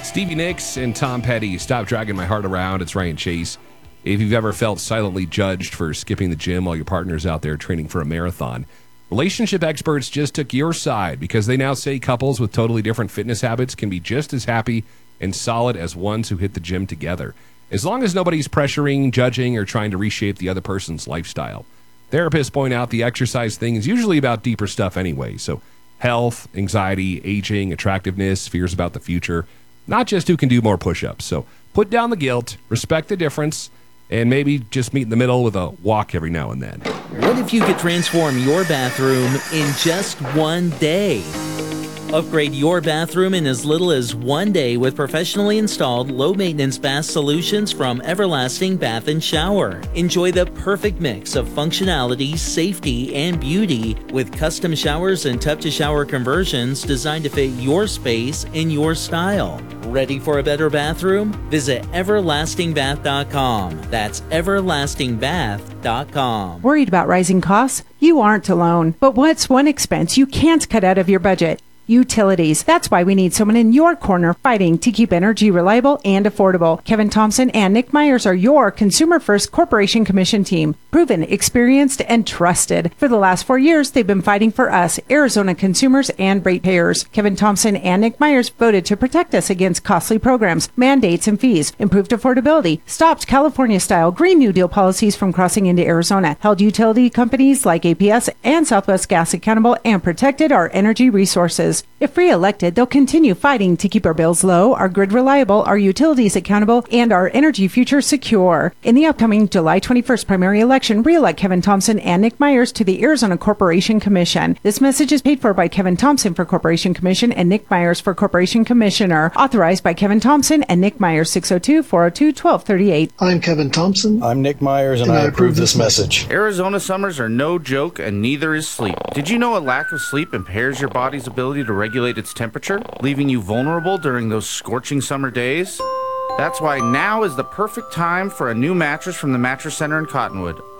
Stevie Nicks and Tom Petty, Stop Dragging My Heart Around. It's Ryan Chase. If you've ever felt silently judged for skipping the gym while your partner's out there training for a marathon, relationship experts just took your side because they now say couples with totally different fitness habits can be just as happy and solid as ones who hit the gym together, as long as nobody's pressuring, judging, or trying to reshape the other person's lifestyle. Therapists point out the exercise thing is usually about deeper stuff anyway, so health, anxiety, aging, attractiveness, fears about the future, not just who can do more push-ups. So put down the guilt, respect the difference, and maybe just meet in the middle with a walk every now and then. What if you could transform your bathroom in just one day? Upgrade your bathroom in as little as one day with professionally installed low-maintenance bath solutions from Everlasting Bath & Shower. Enjoy the perfect mix of functionality, safety, and beauty with custom showers and tub-to-shower conversions designed to fit your space and your style. Ready for a better bathroom? Visit everlastingbath.com. That's everlastingbath.com. Worried about rising costs? You aren't alone. But what's one expense you can't cut out of your budget? Utilities. That's why we need someone in your corner fighting to keep energy reliable and affordable. Kevin Thompson and Nick Myers are your Consumer First Corporation Commission team. Proven, experienced, and trusted. For the last 4 years, they've been fighting for us, Arizona consumers and ratepayers. Kevin Thompson and Nick Myers voted to protect us against costly programs, mandates, and fees, improved affordability, stopped California-style Green New Deal policies from crossing into Arizona, held utility companies like APS and Southwest Gas accountable, and protected our energy resources. If re-elected, they'll continue fighting to keep our bills low, our grid reliable, our utilities accountable, and our energy future secure. In the upcoming July 21st primary election, re-elect Kevin Thompson and Nick Myers to the Arizona Corporation Commission. This message is paid for by Kevin Thompson for Corporation Commission and Nick Myers for Corporation Commissioner. Authorized by Kevin Thompson and Nick Myers, 602-402-1238. I'm Kevin Thompson. I'm Nick Myers, and I approve this message. Arizona summers are no joke, and neither is sleep. Did you know a lack of sleep impairs your body's ability to regulate its temperature, leaving you vulnerable during those scorching summer days? That's why now is the perfect time for a new mattress from the Mattress Center in Cottonwood.